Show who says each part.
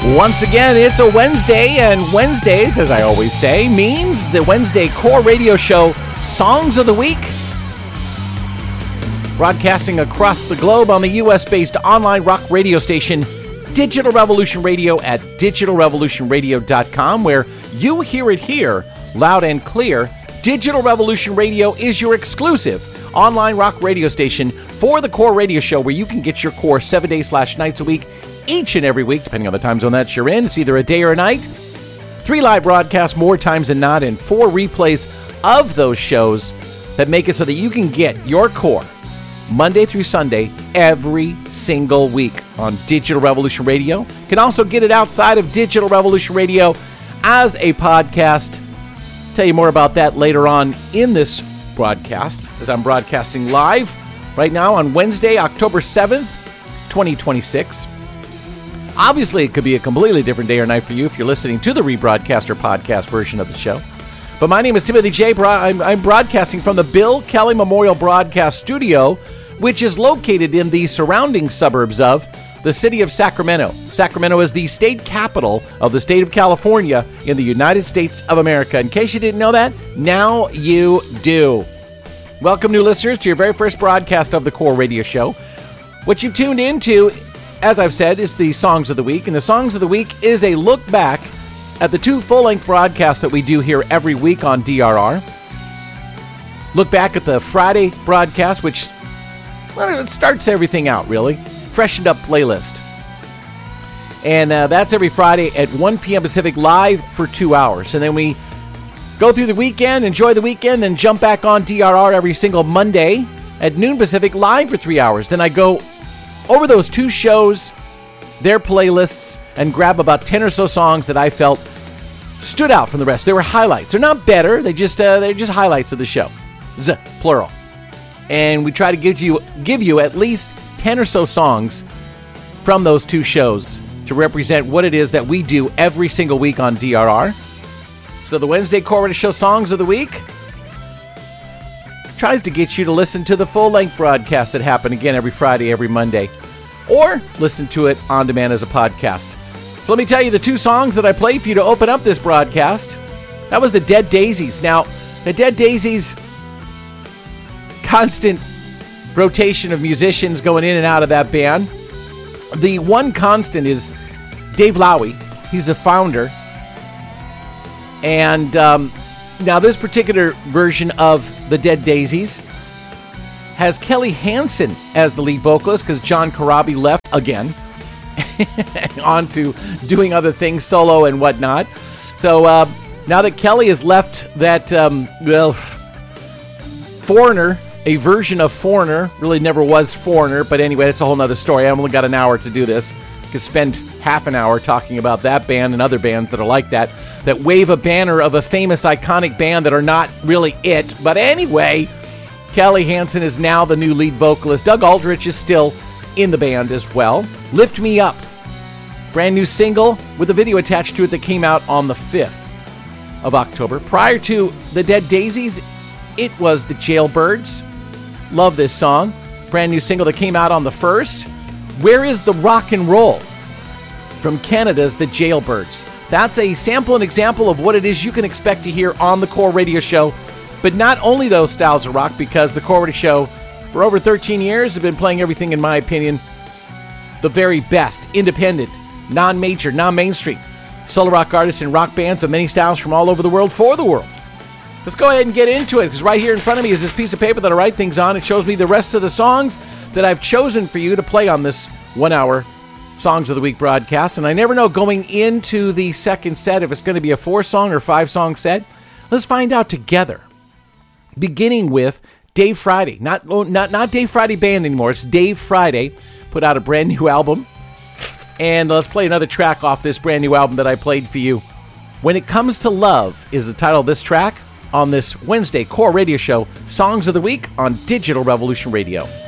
Speaker 1: Once again, it's a Wednesday, and Wednesdays, as I always say, means the Wednesday Core Radio Show Songs of the Week. Broadcasting across the globe on the U.S.-based online rock radio station, Digital Revolution Radio at digitalrevolutionradio.com, where you hear it here, loud and clear. Digital Revolution Radio is your exclusive online rock radio station for the Core Radio Show, where you can get your Core 7 days/nights a week, each and every week, depending on the time zone that you're in. It's either a day or a night. 3 live broadcasts more times than not, and 4 replays of those shows that make it so that you can get your Core Monday through Sunday every single week on Digital Revolution Radio. You can also get it outside of Digital Revolution Radio as a podcast. Tell you more about that later on in this broadcast, as I'm broadcasting live right now on Wednesday, October 7th, 2026. Obviously, it could be a completely different day or night for you if you're listening to the rebroadcast or podcast version of the show. But my name is Timothy J. I'm broadcasting from the Bill Kelly Memorial Broadcast Studio, which is located in the surrounding suburbs of the city of Sacramento. Sacramento is the state capital of the state of California in the United States of America. In case you didn't know that, now you do. Welcome, new listeners, to your very first broadcast of the Core Radio Show. What you've tuned into, as I've said, is the Songs of the Week. And the Songs of the Week is a look back at the 2 full-length broadcasts that we do here every week on DRR. Look back at the Friday broadcast, which, well, it starts everything out, really. Freshened up playlist. And that's every Friday at 1 p.m. Pacific, live for 2 hours. And then we go through the weekend, enjoy the weekend, then jump back on DRR every single Monday at noon Pacific, live for 3 hours. Then I go over those 2 shows, their playlists, and grab about 10 or so songs that I felt stood out from the rest. They were highlights. They're not better. They're just highlights of the show. Plural. And we try to give you at least 10 or so songs from those 2 shows to represent what it is that we do every single week on DRR. So the Wednesday Core Radio Show Songs of the Week tries to get you to listen to the full-length broadcasts that happen again every Friday, every Monday, or listen to it on demand as a podcast. So let me tell you the 2 songs that I played for you to open up this broadcast. That was the Dead Daisies. Now, the Dead Daisies, constant rotation of musicians going in and out of that band. The one constant is Dave Lowy. He's the founder. And now this particular version of the Dead Daisies has Kelly Hansen as the lead vocalist, because John Corabi left again on to doing other things, solo and whatnot. So now that Kelly has left that, Foreigner, a version of Foreigner, really never was Foreigner, but anyway, that's a whole nother story. I've only got an hour to do this. Could spend half an hour talking about that band and other bands that are like that wave a banner of a famous, iconic band that are not really it. But anyway, Kelly Hansen is now the new lead vocalist. Doug Aldrich is still in the band as well. Lift Me Up, brand new single with a video attached to it that came out on the 5th of October. Prior to the Dead Daisies, it was the Jailbirds. Love this song. Brand new single that came out on the 1st. Where is the Rock and Roll? From Canada's The Jailbirds. That's a sample and example of what it is you can expect to hear on the Core Radio Show. But not only those styles of rock, because the Core Radio Show, for over 13 years, have been playing everything, in my opinion, the very best, independent, non-major, non-mainstream, solo rock artists and rock bands of many styles from all over the world for the world. Let's go ahead and get into it, because right here in front of me is this piece of paper that I write things on. It shows me the rest of the songs that I've chosen for you to play on this 1-hour Songs of the Week broadcast. And I never know going into the second set if it's going to be a 4-song or 5-song set. Let's find out together. Beginning with Dave Friday. Not Dave Friday Band anymore. It's Dave Friday. Put out a brand new album. And let's play another track off this brand new album that I played for you. When It Comes to Love is the title of this track on this Wednesday Core Radio Show, Songs of the Week on Digital Revolution Radio.